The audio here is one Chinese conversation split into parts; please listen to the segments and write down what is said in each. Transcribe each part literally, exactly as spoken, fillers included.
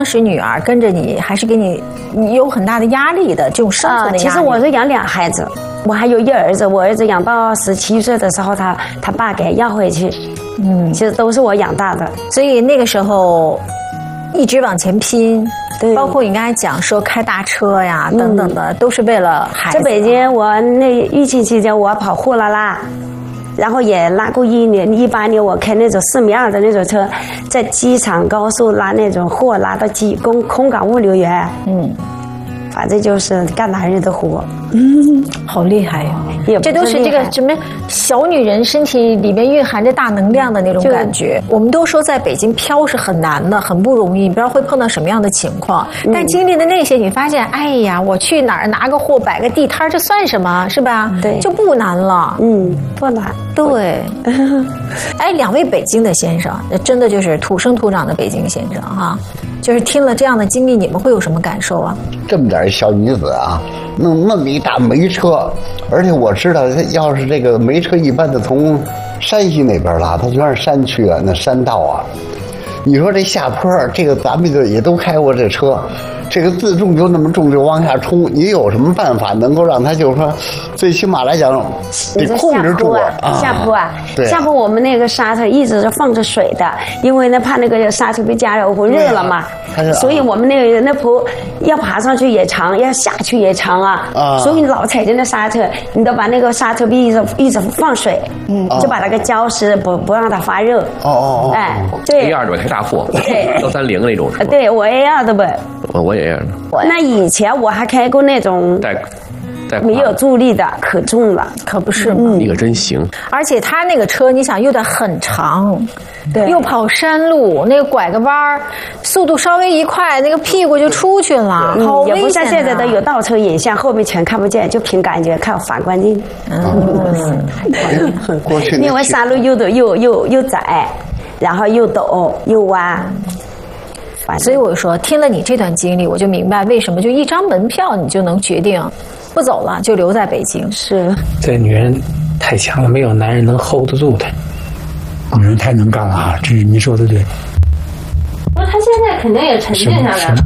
当时女儿跟着你，还是给你你有很大的压力的这种生存的压力。 其实我是养俩孩子，我还有一儿子，我儿子养到十七岁的时候，他他爸给要回去，嗯，其实都是我养大的。 所以那个时候一直往前拼， 对， 包括你刚才讲说开大车呀、嗯、等等的，都是为了孩子。 在北京，我那疫情期间，我跑货拉拉。然后也拉过一年，一八年我开那种四米二的那种车，在机场高速拉那种货，拉到机空空港物流员，嗯，反正就是干男人的活， 嗯，好厉害呀！这都是这个什么小女人身体里面蕴含着大能量的那种感觉。我们都说在北京飘是很难的，很不容易，你不知道会碰到什么样的情况。嗯、但经历的那些，你发现，哎呀，我去哪儿拿个货，摆个地摊，这算什么，是吧？ 对， 就不难了。 嗯，不难。 对。哎，两位北京的先生，真的就是土生土长的北京先生哈、啊。就是听了这样的经历，你们会有什么感受啊？ 这么点小女子啊，弄那么一大煤车，而且我知道，要是这个煤车一般的从山西那边拉，它全是山区啊，那山道啊。你说这下坡，这个咱们就也都开过这车，这个自重就那么重就往下冲，你有什么办法能够让它就是说，最起码来讲得控制住啊？下坡啊，对，下坡我们那个刹车一直是放着水的，因为呢怕那个刹车被加热或热了嘛，所以我们那个那坡要爬上去也长，要下去也长啊，啊所以老踩着那刹车，你都把那个刹车臂一直一直放水，嗯，就把那个胶实不不让它发热。 哦哦哦， 哎，对 ，A 二就开大货， 对， 幺三零那种是吧？ 对，我 A 二的呗。 我我也这样。 那以前我还开过那种带带没有助力的，可重了， 可不是吗？ 你可真行。 而且他那个车，你想又得很长， 对， 又跑山路，那个拐个弯儿，速度稍微一快，那个屁股就出去了， 嗯、 好危险、啊。 也不像现在的有倒车影像，后面全看不见，就凭感觉，看反光镜。嗯， 过去因为山路又陡又又又窄，然后又陡又弯。 所以我说，听了你这段经历，我就明白为什么就一张门票你就能决定不走了，就留在北京。 是， 这女人太强了，没有男人能 hold 得住她。 女人太能干了啊！这你说的对。 不是，她现在肯定也沉淀下来了。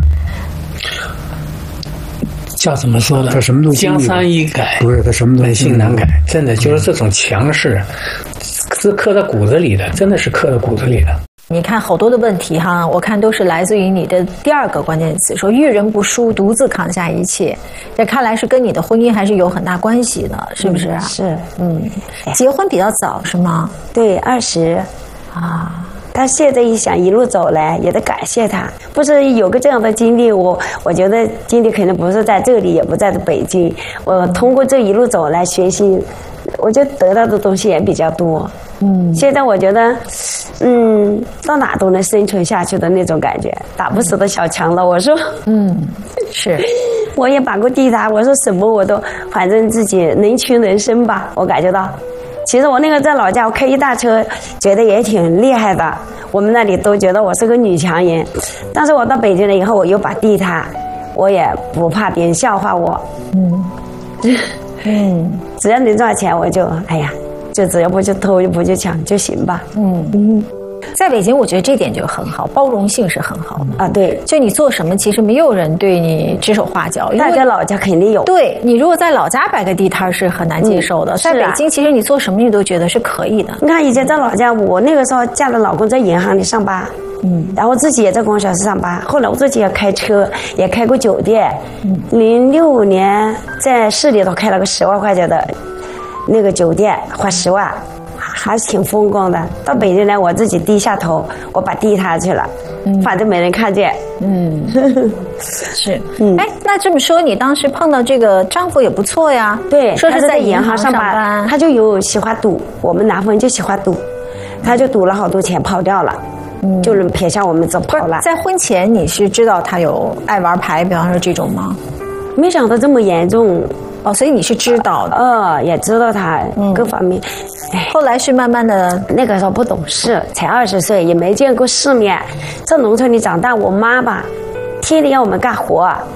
叫怎么说呢？ 他什么都江山易改， 不是他什么都本性难改。真的就是这种强势，是刻在骨子里的，真的是刻在骨子里的。 你看好多的问题哈，我看都是来自于你的第二个关键词，说遇人不淑，独自扛下一切。这看来是跟你的婚姻还是有很大关系的，是不是？ 嗯、是， 嗯，结婚比较早是吗？ 对，二十，啊。他现在一想，一路走来也得感谢他，不是有个这样的经历，我我觉得经历肯定不是在这里，也不在北京。我通过这一路走来学习，我觉得得到的东西也比较多。嗯，现在我觉得，嗯，到哪都能生存下去的那种感觉，打不死的小强了。我说， 嗯，是， 我也把过地摊，我说什么我都，反正自己能屈能伸吧，我感觉到。其实我那个在老家，我开一大车，觉得也挺厉害的。我们那里都觉得我是个女强人，但是我到北京了以后，我又把地摊，我也不怕别人笑话我。嗯，嗯，只要能赚钱，我就哎呀，就只要不去偷，不去抢就行吧。嗯嗯。 在北京，我觉得这点就很好，包容性是很好的啊。对， 就你做什么，其实没有人对你指手画脚。 但在老家肯定有。 对，你如果在老家摆个地摊是很难接受的，嗯啊、在北京，其实你做什么你都觉得是可以的。 你看以前在老家，我那个时候嫁的老公在银行里上班，嗯，然后自己也在供销社上班。后来我自己也开车，也开过酒店。嗯，零六年在市里头开了个十万块钱的那个酒店，花十万。还是挺风光的。到北京来，我自己低下头，我把地摊去了，嗯、反正没人看见。 嗯，是。嗯，哎，那这么说，你当时碰到这个丈夫也不错呀？ 对， 说是在银行上班， 上班他就有喜欢赌，我们南方人就喜欢赌，他就赌了好多钱跑掉了，嗯、就是撇下我们走跑了。 在婚前你是知道他有爱玩牌，比方说这种吗？ 没想到这么严重。 哦，所以你是知道的， 呃，也知道他各方面。 嗯、后来是慢慢的， 那个时候不懂事，才二十岁，也没见过世面。在农村里长大，我妈吧，天天让我们干活，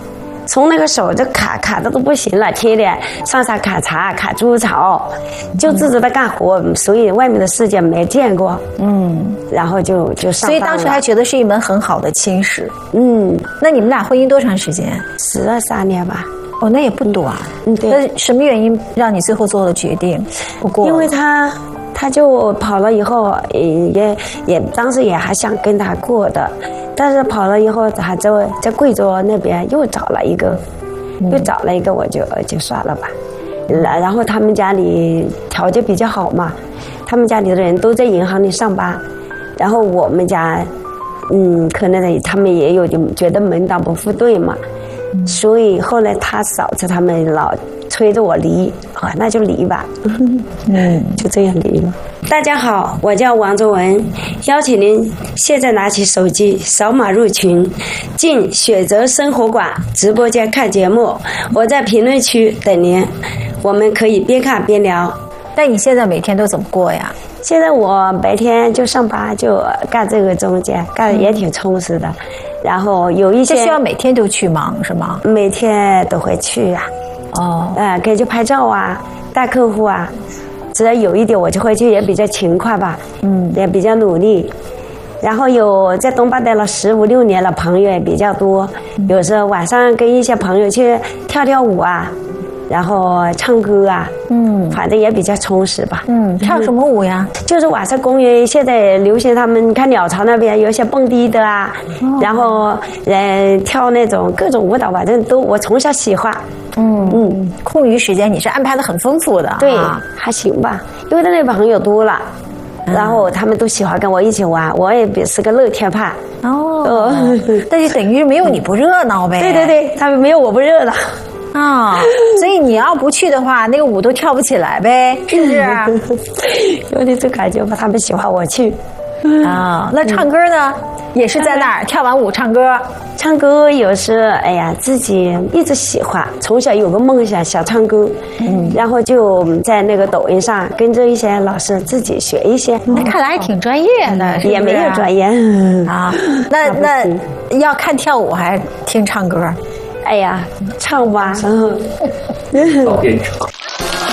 从那个手就卡卡的都不行了，天天上山砍柴、砍猪草，就自己在干活，所以外面的世界没见过。嗯，然后就就上班了。 所以当时还觉得是一门很好的亲事。 嗯， 那你们俩婚姻多长时间？ 十二三年吧。 哦，那也不短。嗯，对。那什么原因让你最后做了决定？不过， 因为他他就跑了以后，也也当时也还想跟他过的，但是跑了以后，他在在贵州那边又找了一个，嗯、又找了一个，我就就算了吧。然然后他们家里条件比较好嘛，他们家里的人都在银行里上班，然后我们家，嗯，可能他们也有点觉得门当不户对嘛。所以后来他嫂子他们老催着我离，啊，那就离吧，嗯，就这样离了。大家好，我叫王卓文，邀请您现在拿起手机扫码入群，进雪泽生活馆直播间看节目，我在评论区等您，我们可以边看边聊。 那你现在每天都怎么过呀？ 现在我白天就上班，就干这个中间，干得也挺充实的。然后有一些这需要每天都去忙是吗？ 每天都会去啊。哦，呃，可以去拍照啊，带客户啊，只要有一点我就会去，也比较勤快吧，嗯，也比较努力。然后有在东坝待了十五六年了，朋友也比较多，有时候晚上跟一些朋友去跳跳舞啊。然后唱歌啊，嗯，反正也比较充实吧。 嗯，唱什么舞呀？ 就是晚上公园现在流行，他们看鸟巢那边有一些蹦迪的啊，哦、然后呃跳那种各种舞蹈，反正都我从小喜欢。 嗯嗯，空余时间你是安排的很丰富的。 对，啊、还行吧，因为那朋友多了，嗯、然后他们都喜欢跟我一起玩，我也是个乐天派。 哦，那就等于没有你不热闹呗。 对对对，他们没有我不热闹。 啊，所以你要不去的话，那个舞都跳不起来呗，是不是？ 有点这感觉吧，他们喜欢我去。 啊，那唱歌呢？也是在那儿跳完舞唱歌。 唱歌有时，哎呀，自己一直喜欢，从小有个梦想想唱歌，嗯，然后就在那个抖音上跟着一些老师自己学一些。 那看来还挺专业的， 也没有专业啊。那那要看跳舞还是听唱歌？ 哎呀，唱吧。 早点唱。